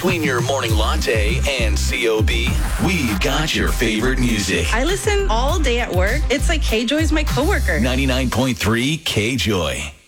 Between your morning latte and COB, we've got your favorite music. I listen all day at work. It's like K-Joy's my coworker. 99.3 K-Joy.